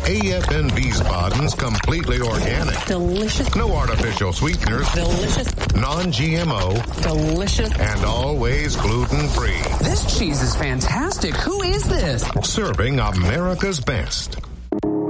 AFN Wiesbaden's completely organic. Delicious. No artificial sweeteners. Delicious. Non-GMO. Delicious. And always gluten-free. This cheese is fantastic. Who is this? Serving America's best.